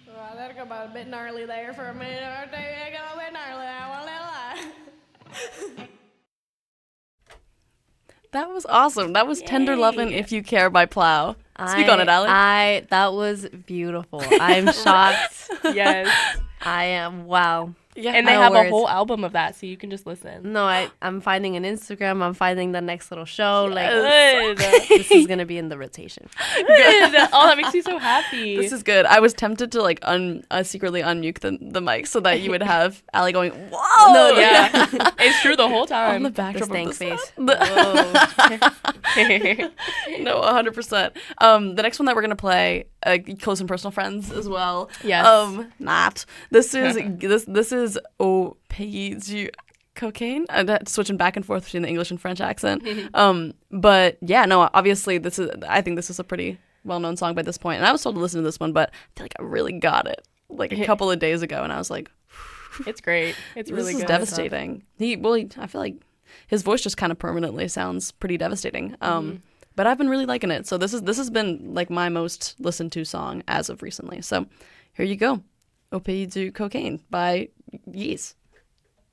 Well, that got a bit gnarly there for a minute. I got a bit gnarly. I won't lie. That was awesome. That was Tender Yay. Lovin' If You Care by Plow. Speak on it, Allie. That was beautiful. I'm shocked. Yes. I am. Wow. Yeah. And they No have words. a whole album of that, so you can just listen. No, I'm finding an Instagram. I'm finding the next little show. Like, Good. this is going to be in the rotation. Good. Oh, that makes me so happy. This is good. I was tempted to like secretly unmute the mic so that you would have Allie going, whoa! No, Yeah. It's true the whole On time. the The backdrop stank of the face. No, 100%. The next one that we're gonna play, close and personal friends as well. Yes. Not. This is Oh Peggy Du Cocaine. Switching back and forth between the English and French accent. But yeah, no. Obviously, I think this is a pretty well-known song by this point, and I was told to listen to this one, but I feel like I really got it like a couple of days ago, and I was like, It's great. It's really this is good. devastating. I feel like his voice just kind of permanently sounds pretty devastating. But I've been really liking it. So this has been like my most listened to song as of recently. So here you go. Au Pays du Cocaine by Yeez.